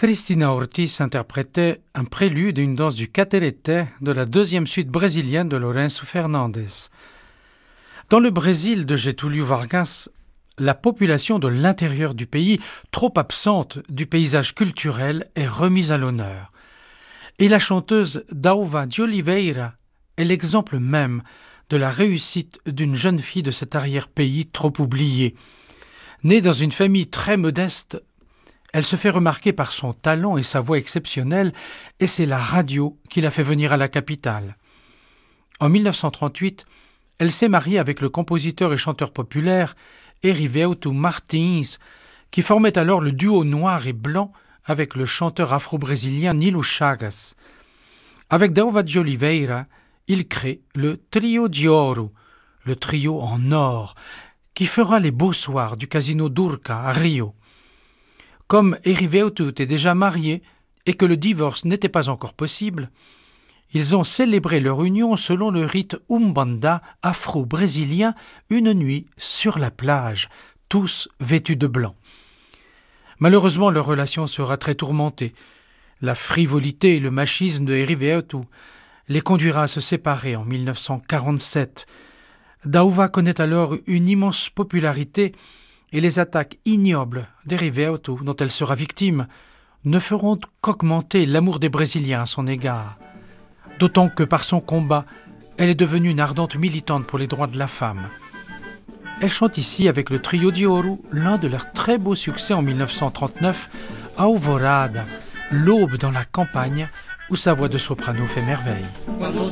Cristina Ortiz interprétait un prélude et une danse du caterete de la deuxième suite brésilienne de Lourenço Fernandes. Dans le Brésil de Getúlio Vargas, la population de l'intérieur du pays, trop absente du paysage culturel, est remise à l'honneur. Et la chanteuse Dalva de Oliveira est l'exemple même de la réussite d'une jeune fille de cet arrière-pays trop oublié. Née dans une famille très modeste, elle se fait remarquer par son talent et sa voix exceptionnelle, et c'est la radio qui l'a fait venir à la capitale. En 1938, elle s'est mariée avec le compositeur et chanteur populaire Erivelto Martins, qui formait alors le duo noir et blanc avec le chanteur afro-brésilien Nilo Chagas. Avec Dalva de Oliveira, il crée le Trio de Ouro, le trio en or, qui fera les beaux soirs du Casino Durca à Rio. Comme Erivelto était déjà marié et que le divorce n'était pas encore possible, ils ont célébré leur union selon le rite Umbanda afro-brésilien une nuit sur la plage, tous vêtus de blanc. Malheureusement, leur relation sera très tourmentée. La frivolité et le machisme de Erivelto les conduira à se séparer en 1947. Dalva connaît alors une immense popularité et les attaques ignobles d'Erivelto, dont elle sera victime, ne feront qu'augmenter l'amour des Brésiliens à son égard. D'autant que par son combat, elle est devenue une ardente militante pour les droits de la femme. Elle chante ici avec le Trio de Ouro l'un de leurs très beaux succès en 1939, Alvorada, l'aube dans la campagne, où sa voix de soprano fait merveille. Quando